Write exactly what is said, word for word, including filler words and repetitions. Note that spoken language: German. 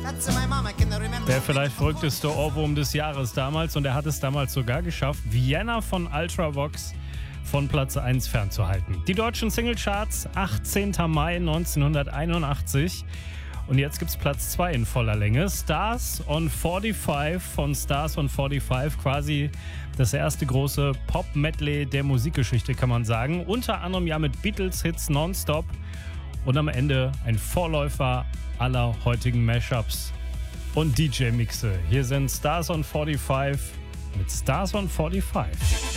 Der vielleicht verrückteste Ohrwurm des Jahres damals, und er hat es damals sogar geschafft, Vienna von Ultravox von Platz eins fernzuhalten. Die deutschen Singlecharts, achtzehnter Mai neunzehnhunderteinundachtzig. Und jetzt gibt's Platz zwei in voller Länge. Stars on fünfundvierzig von Stars on fünfundvierzig, quasi das erste große Pop-Medley der Musikgeschichte, kann man sagen. Unter anderem ja mit Beatles-Hits nonstop und am Ende ein Vorläufer aller heutigen Mashups und D J-Mixe. Hier sind Stars on fünfundvierzig mit Stars on fünfundvierzig.